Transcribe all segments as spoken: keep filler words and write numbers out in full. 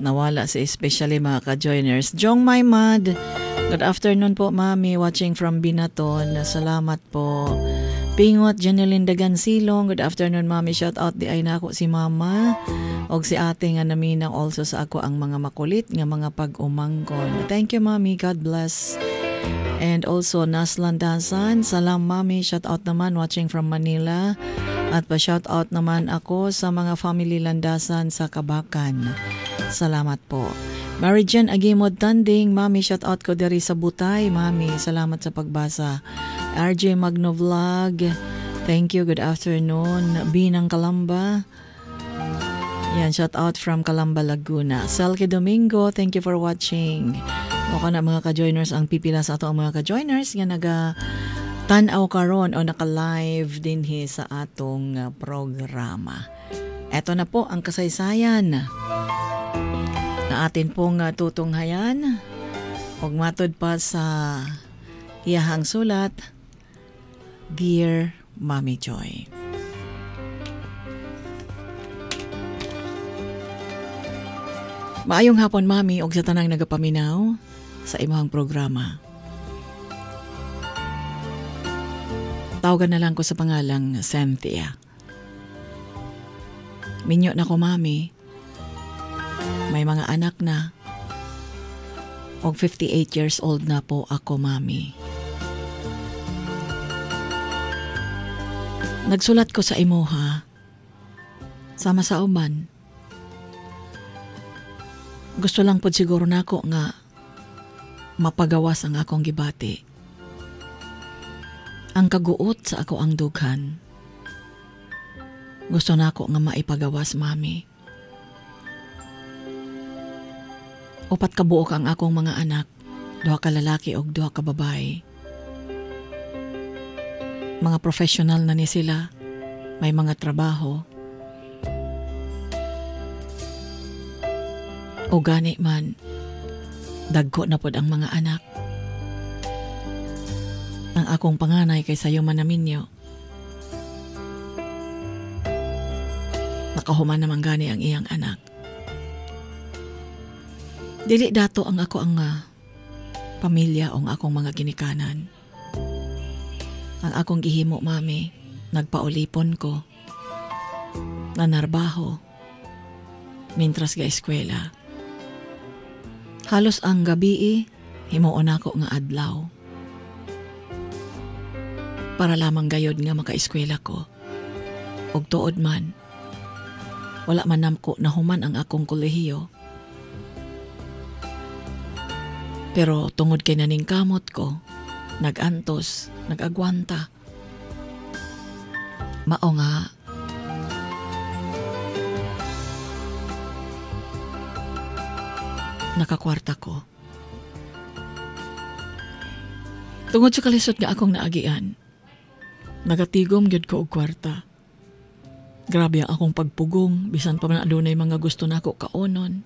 nawala si especially mga ka-joiners. Jong My Mad, good afternoon po mami, watching from Binaton. Salamat po. Pingot Janeline Dagan Silong, good afternoon mami, shout out di ay nako si mama og si ate nga naminang also sa ako ang mga makulit nga mga pag-umangkon. Thank you mami, God bless. And also Naslan Dasan, salam mami, shout out naman watching from Manila. At pa-shout out naman ako sa mga family landasan sa Kabakan. Salamat po. Mary Jane Agimod Tanding, mami, shout out ko diri sa Butay. Mami, salamat sa pagbasa. R J Magno Vlog, thank you, good afternoon. Binang Kalamba, yan, shout out from Calamba, Laguna. Selke Domingo, thank you for watching. O ka na mga ka-joiners ang pipila sa ato ang mga ka-joiners nga naga tanaw karon o naka-live din he sa atong uh, programa. Eto na po ang kasaysayan na atin pong uh, tutunghayan. Ug matod pa sa iyahang sulat, Dear Mommy Joy. Maayong hapon mami og sa tanang nagapaminaw sa imong programa. Tawagan na lang ko sa pangalang Cynthia. Minyo na ko mami. May mga anak na. Og fifty-eight years old na po ako mami. Nagsulat ko sa imo ha. Sama sa uman. Gusto lang po siguro nako nga mapagawas ang akong gibati. Ang kaguot sa ako ang dughan. Gusto na ako nga maipagawas, mami. Upat ka buok ang akong mga anak, duha ka lalaki o duha ka babae. Mga professional na ni sila, may mga trabaho. O gani man, dagko na pod ang mga anak. Ang akong panganay kay sayo manaminyo. Nakahuman naman gani ang iyang anak. Dili dato ang ako ang uh, pamilya o ang akong mga ginikanan. Ang akong gihimo, mami, nagpaulipon ko. Nanarbaho. Mintras ga eskwela. Halos ang gabi, himuon ako nga adlaw. Para lamang gayod nga makaeskwela ko. Og tuod man, wala man namko na human ang akong kolehiyo. Pero tungod kay naning kamot ko, nagantos, nagagwanta. Mao nga, nakakwarta ko. Tungod sa kalisod nga akong naagian, nagatigom gyud ko og kwarta. Grabe ang akong pagpugong, bisan pa man adunay mga gusto nako kaonon.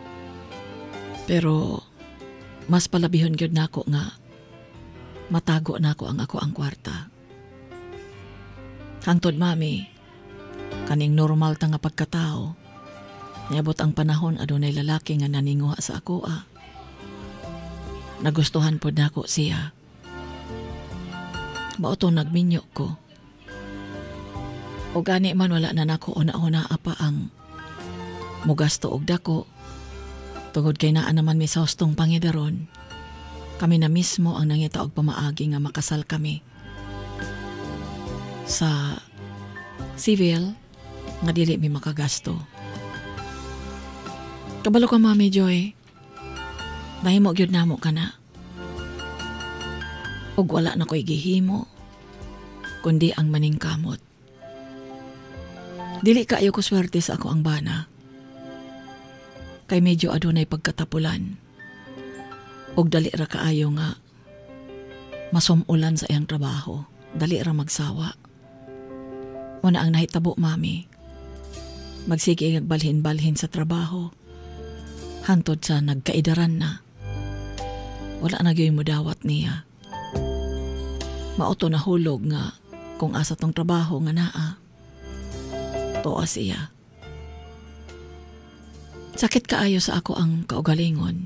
Pero mas palabihon gyud nako nga matago nako ang ako ang kwarta. Hangtod mami, kaning normal ta nga pagkatao, niabot ang panahon adunay lalaki nga naninguha sa ako ah. Nagustuhan pod nako siya. Mao to nagminyo ko. O gani man wala na nako una-una apa ang mugasto og dako. Tungod kay naa naman mi sa hustong pangidaron. Kami na mismo ang nangita og pamaagi nga makasal kami. Sa civil nga dili mi makagasto. Kabalo ka mami Joy. Nahimo gyud namo kana. Og wala na ko'y gihimo, kundi ang maningkamot. Dili kaayo ko swerte sa ako ang bana. Kay medyo adunay pagkatapulan. Og dali ra kaayo nga masumulan sa iyang trabaho. Dali ra magsawa. Una ang nahitabo, mami. Magsige nagbalhin-balhin sa trabaho. Hantod sa nagkaidaran na. Wala na gyud mo dawat niya. Mauto na hulog nga kung asa tong trabaho nga naa. Toa siya. Sakit kaayo sa ako ang kaugalingon.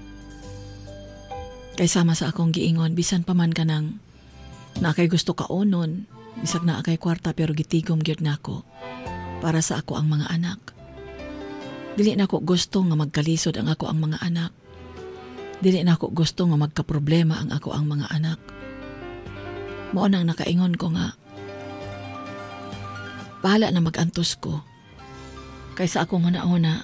Kay sama sa akong giingon, bisan pa man ka nang na kay gusto ka onon, bisag na kay kwarta pero gitigom gyud nako para sa ako ang mga anak. Dili na ako gusto nga magkalisod ang ako ang mga anak. Dili na ako gusto nga magkaproblema ang ako ang mga anak. Mao nang nakaingon ko nga, bahala na magantos ko. Kaysa ako una-una,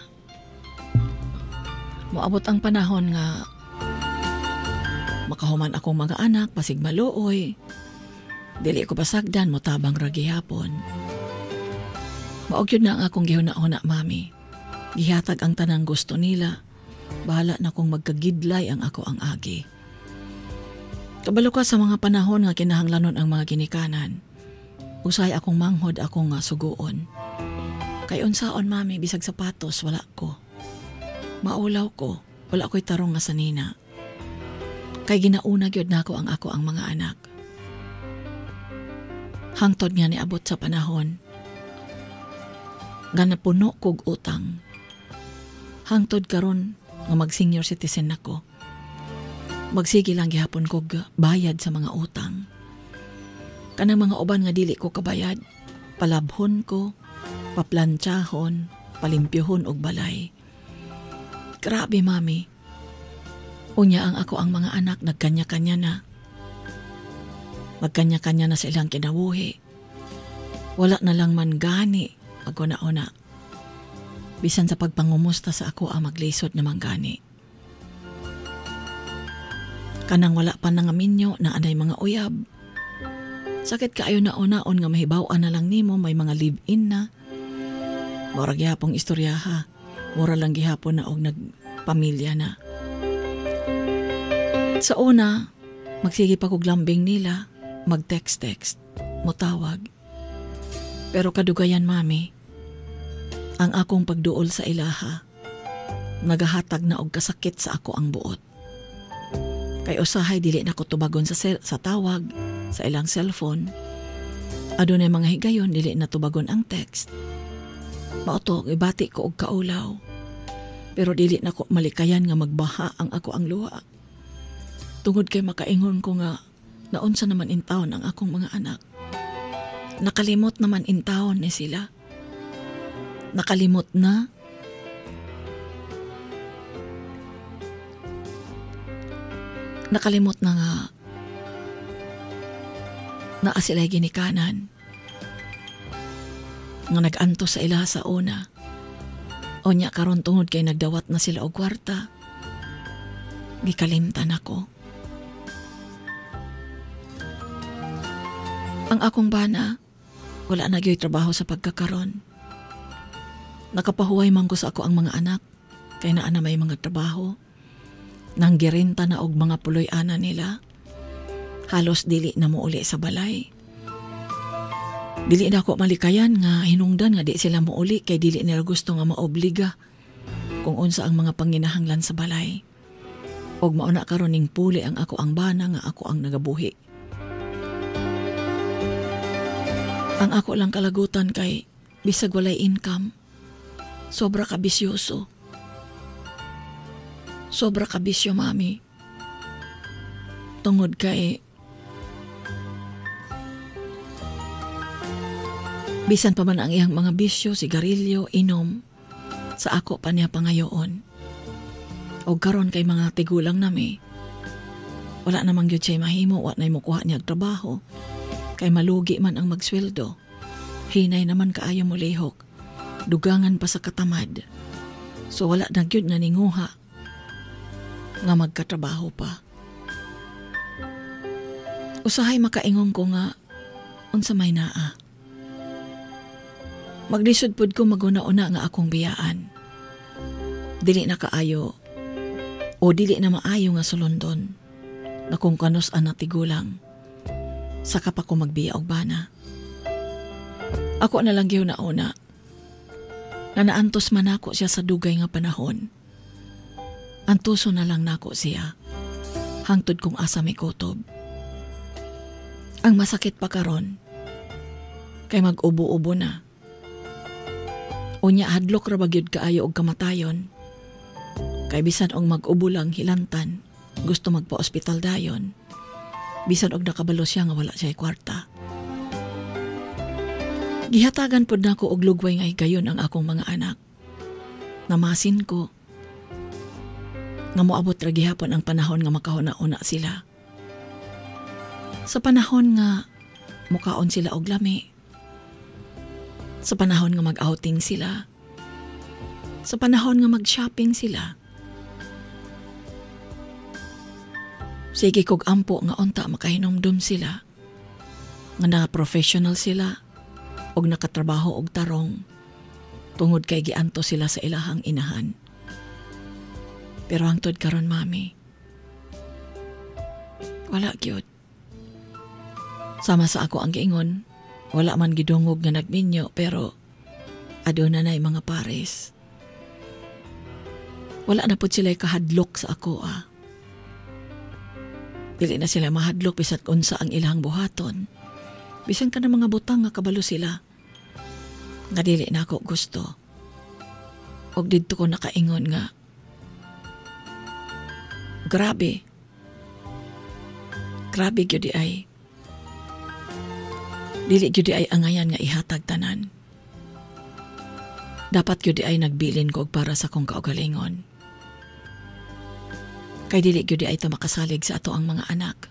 moabot ang panahon nga makahuman akong mga anak, pasig maluoy. Dili ko basagdan, motabang ra gihapon. Maog yun na ang akong gihuna-huna, mami. Gihatag ang tanang gusto nila. Bahala na kung magkagidlay ang ako ang agi. Kabalo ka sa mga panahon nga kinahanglanon ang mga ginikanan. Usay akong manghod akong nga suguon. Kay unsaon, mami, bisag sapatos wala ko. Maulaw ko, wala ko'y tarong nga sanina. Kay ginauna gyud nako ang ako ang mga anak. Hangtod nga niabot sa panahon nga napuno kog utang. Hangtod karon nga mag senior citizen nako. Magsige lang gihapon kog bayad sa mga utang. Kanang mga uban nga dili ko kabayad, palabhon ko, paplantsahon, palimpyuhon og balay. Grabe, mami. Unya ang ako ang mga anak nagkanya-kanya na. Magkanya-kanya na sa ilang kinabuhi. Wala na lang man gani ako na una. Bisan sa pagpangumusta sa ako ang maglisod na manggani. Kanang wala pa na nga minyo na anay mga uyab. Sakit kaayo na unaon nga mahibaw-an na lang nimo may mga live-in na. Mura gihapong istorya ha. Mura lang gihapon na og nagpamilya na. Sa una, magsige pa kog lambing nila, mag-text-text, motawag. Pero kadugayan, mami, ang akong pagduol sa ilaha, nagahatag na og kasakit sa ako ang buot. Kay usahay dili na ko tubagon sa, sel- sa tawag, sa ilang cellphone. Adunay mga higayon dili na tubagon ang text. Mauto, ibati ko og kaulaw. Pero dili na ko malikayan nga magbaha ang ako ang luha. Tungod kay makaingon ko nga naunsa naman in taon ang akong mga anak. Nakalimot naman in taon ni sila. Nakalimot na. Nakalimot na nga na sila'y ginikanan. Nga nag-anto sa ilaha sa una. O nya karon tungod kay nagdawat na sila og kwarta. Gikalimtan ako. Ang akong bana, wala na gyoy trabaho sa pagkakaron. Nakapahuway man ko sa ako ang mga anak, kay naa na may mga trabaho. Nang girenta na og mga puloy-ana nila, halos dili na mo uli sa balay. Dili na ako malikayan nga hinungdan nga di sila mo uli kay dili nila gusto nga maobliga kung unsa ang mga panginahanglan sa balay. Og mauna karon ning puli ang ako ang bana nga ako ang nagabuhi. Ang ako lang kalagutan kay bisag walay income, sobra ka bisyoso. Sobra ka bisyo, mami. Tungod kay bisan pa man ang iyang mga bisyo, sigarilyo, inom, sa ako pa niya pangayoon. O karon kay mga tigulang nami, wala namang gyud siya mahimo, wa na mukuha niya trabaho. Kay malugi man ang magsweldo. Hinay naman kaayo mo lihok. Dugangan pa sa katamad. So wala na gyud na ninguha nga magkatrabaho pa. Usahay makaingon ko nga unsa may naa. Maglisod pud ko maguna-una nga akong biyaan. Dili na kaayo o dili na maayo nga sulondon na kung kanos ana tigulang. Saka pa ko magbiya og bana. Ako na lang gyud na una. Na naantos man ako siya sa dugay nga panahon. Antuso na lang nako siya. Hangtod kong asa may kutob. Ang masakit pa karon kay mag-ubo-ubo na. Unya hadlok ra bagyod kaayo og kamatayon. Kay bisan og mag-ubo lang hilantan, gusto magpa-ospital dayon. Bisan og nakabalo siya nga wala siya kwarta. Gihatagan pod nako og lugway nga higayon ang akong mga anak. Namasin ko nga moabot ra gihapon ang panahon nga makahuna-una sila. Sa panahon nga mukaon sila og lami. Sa panahon nga mag-outing sila. Sa panahon nga mag-shopping sila. Sige kog ampo nga unta makahinomdom sila. Nga na-professional sila og nakatrabaho og tarong tungod kay gianto sila sa ilahang inahan. Pero hangtod karon mami, wala gyud. Sama sa ako ang giingon, wala man gidungog nga nagminyo pero aduna nay mga pares. Wala na pud sila kahadlok sa ako ah. Dili na sila mahadlok bisat unsa ang ilang buhaton. Bisan ka na mga butang nga kabalo sila. Nga dili na ako gusto. Og didto ko nakaingon nga, grabe. Grabe gyud di ay. Dili gyud di ay angayan nga ihatag tanan. Dapat gyud di ay nagbilin ko og para sa kong kaugalingon. Kay dili gyud di ay ta makasalig sa ato ang mga anak.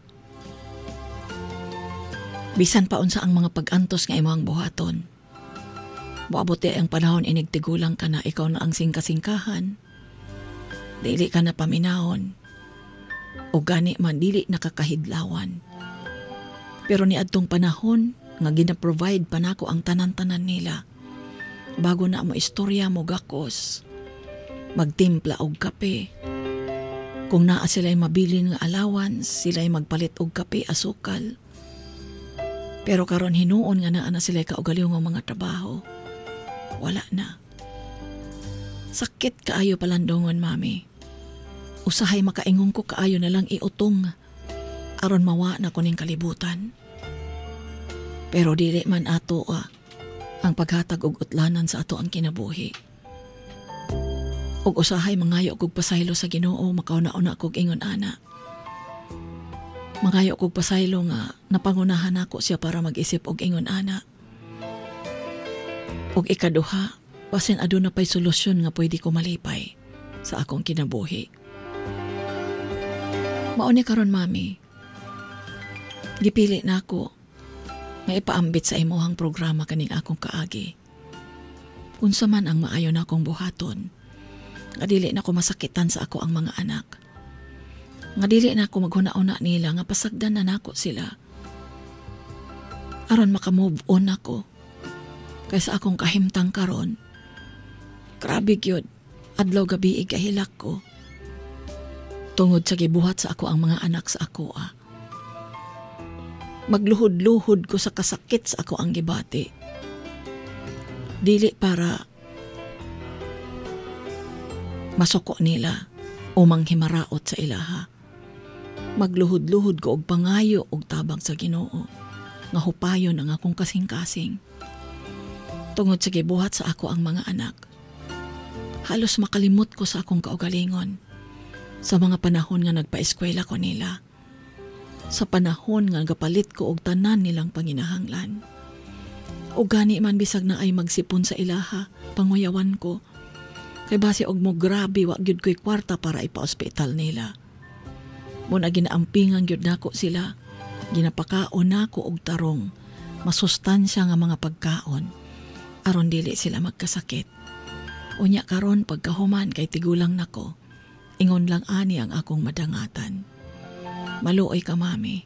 Bisan pa unsa ang mga pag-antos nga imong buhaton. Moabot di ang panahon inigtigulang ka na ikaw na ang singkasingkahan. Dili ka na paminahon. O gani man dili nakakahidlawan. Pero ni adtong panahon nga gina-provide pa nako ang tanan-tanan nila. Bago na mo istorya mo gakos. Magtimpla og kape. Kung naa sila'y mabilin nga allowance, sila'y magpalit og kape asukal. Pero karon hinuon nga naa na sila'y kaugaliw ng mga trabaho. Wala na. Sakit kaayo palandongon, mami. Usahay makaingon ko kaayo na lang iutong aron mawa na ko ning kalibutan. Pero dili man ato ah, ang paghatag og utlanan sa ato ang kinabuhi. Og usahay mangayo kog pasaylo sa Ginoo makauna-una kog ingon ana. Mangayo kog pasaylo nga napangunahan ako siya para mag-isip og ingon ana. Og ikaduha, basin aduna pay solusyon nga pwede ko malipay sa akong kinabuhi. Mauni karon mami. Gipili na ako nga ipaambit sa imuhang programa kaning akong kaagi. Unsa man ang maayo na akong buhaton, nga dili na ko masakitan sa ako ang mga anak. Nga dili na ako maghuna-una nila nga pasagdan na nako sila. Aron makamove on ako. Kaysa akong kahimtang karon. Grabe gyud, adlaw gabi igahilak ko. Tungod sa gibuhat sa ako ang mga anak sa ako ah. Magluhod-luhod ko sa kasakit sa ako ang gibati. Dili para masuko nila o manghimaraot sa ilaha. Magluhod-luhod ko og pangayo og tabang sa Ginoo nga hupayon ang akong kasing-kasing. Tungod sa gibuhat sa ako ang mga anak. Halos makalimot ko sa akong kaugalingon sa mga panahon nga nagpa-eskwela ko nila. Sa panahon nga gapalit ko og tanan nilang panginahanglan. O gani man bisag na ay magsipon sa ilaha, panguyawan ko. Kay base og mo grabe wa gyud ko'y kwarta para ipa-ospital nila. Muna ginaampingan gyud nako sila. Ginapakaon nako og tarong, masustansya nga mga pagkaon aron dili sila magkasakit. Unya karon pagkahuman kay tigulang nako, ingon lang ani ang akong madangatan. Maluoy ka mami.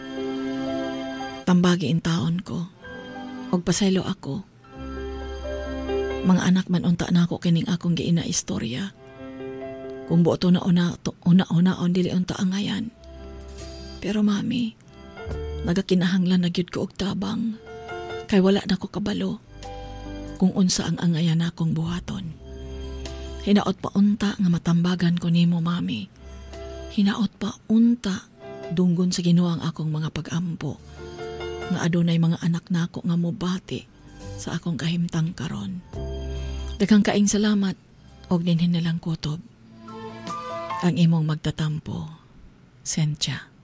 Tambagi in taon ko. Og pasaylo ako. Mga anak man unta na ako kining akong giina istorya. Kung buoto na una, una-una on dili unta angayan. Pero mami, nagakinahanglan na gyud ko og tabang. Kay wala na ko kabalo kung unsa ang angayan akong buhaton. Hinaot pa unta nga matambagan ko nimo mami. Hinaot pa unta dunggon sa Ginoo ang akong mga pag-ampo. Nga adunay mga anak nako nga mobati sa akong kahimtang karon. Daghang kaing salamat og dinhin nilang kutob. Ang imong magtatampo, Sentia.